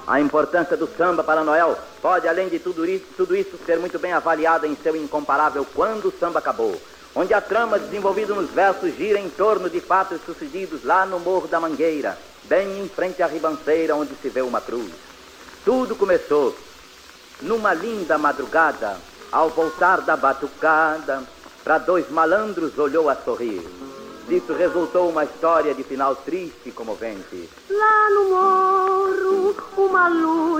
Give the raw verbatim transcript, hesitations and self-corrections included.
A importância do samba para Noel pode, além de tudo isso, tudo isso, ser muito bem avaliada em seu incomparável Quando o Samba Acabou, onde a trama desenvolvida nos versos gira em torno de fatos sucedidos lá no Morro da Mangueira, bem em frente à ribanceira onde se vê uma cruz. Tudo começou numa linda madrugada, ao voltar da batucada, para dois malandros olhou a sorrir. Disso resultou uma história de final triste e comovente. Lá no morro, uma luz